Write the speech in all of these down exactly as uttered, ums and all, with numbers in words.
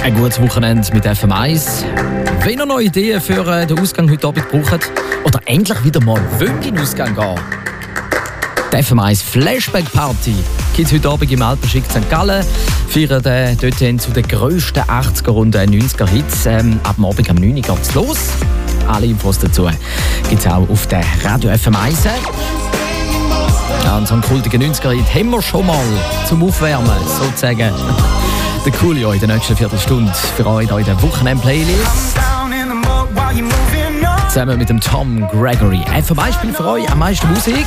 Ein gutes Wochenende mit F M eins. Wenn ihr noch Ideen für äh, den Ausgang heute Abend braucht oder endlich wieder mal in den Ausgang gehen, die F M eins Flashback Party gibt es heute Abend im Alpenschick Sankt Gallen. Feiern äh, dort zu den grössten achtziger und neunziger Hits. Ähm, ab dem Abend am neun Uhr geht es los. Alle Infos dazu gibt es auch auf der Radio F M eins. Ja, und so einen kultigen neunziger-Hit haben wir schon mal zum Aufwärmen, sozusagen. Der Coolio in der nächsten Viertelstunde für euch hier in der Wochenend-Playlist. Zusammen mit dem Tom Gregory. F M eins spielt für euch am meisten Musik.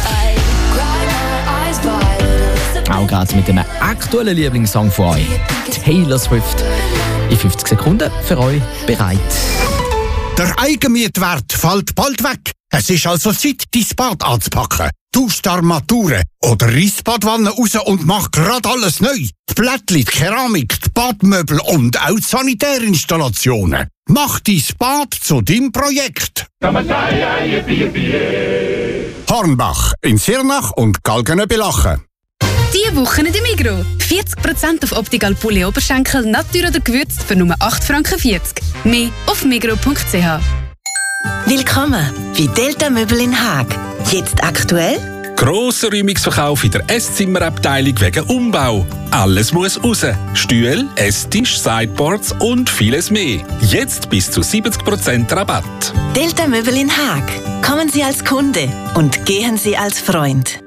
Auch gerade mit dem aktuellen Lieblingssong von euch, Taylor Swift. In fünfzig Sekunden für euch bereit. Der Eigenmietwert fällt bald weg. Es ist also Zeit, dein Bad anzupacken. Tausch die Armaturen oder reiss die Badwanne raus und mach grad alles neu. Die Plättchen, die Keramik, die Badmöbel und auch die Sanitärinstallationen. Mach dein Bad zu deinem Projekt. Hornbach in Sirnach und Galgenebelachen. Diese Woche in der Migros. vierzig Prozent auf Optical Pulli Oberschenkel, Natur oder gewürzt für nur acht Franken vierzig. Mehr auf migros punkt c h. Willkommen bei Delta Möbel in Haag. Jetzt aktuell? Grosser Räumungsverkauf in der Esszimmerabteilung wegen Umbau. Alles muss raus. Stühle, Esstisch, Sideboards und vieles mehr. Jetzt bis zu siebzig Prozent Rabatt. Delta Möbel in Haag. Kommen Sie als Kunde und gehen Sie als Freund.